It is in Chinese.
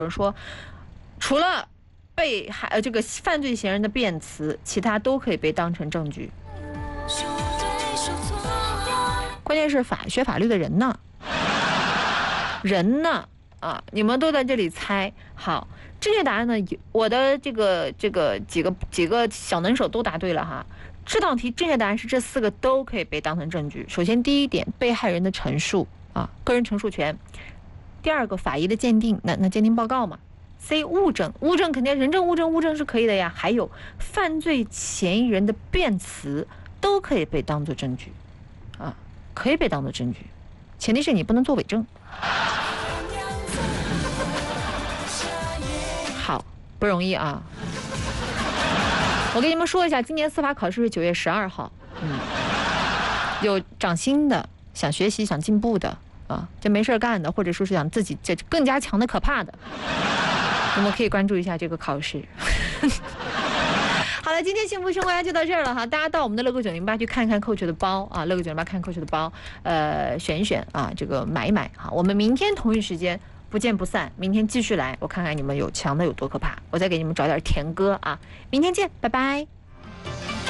说，除了被害这个犯罪嫌疑人的辩词，其他都可以被当成证据。关键是学法律的人呢，你们都在这里猜。好，正确答案呢，我的这个几个小能手都答对了哈。这道题正确答案是这4个都可以被当成证据。首先第一点，被害人的陈述个人陈述权。第二个，法医的鉴定，那鉴定报告嘛。C 物证肯定人证物证是可以的呀。还有犯罪嫌疑人的辩词都可以被当作证据可以被当作证据，前提是你不能做伪证。好，不容易啊。我跟你们说一下，今年司法考试是9月12号。有涨薪的，想学习想进步的就没事干的，或者说是想自己这更加强的可怕的，我们可以关注一下这个考试。好了，今天幸福生活家就到这儿了哈，大家到我们的乐购908去看看 Coach 的包乐购908看 Coach 的包，选一选这个买一买我们明天同一时间不见不散，明天继续来，我看看你们强的有多可怕，我再给你们找点甜歌明天见，拜拜。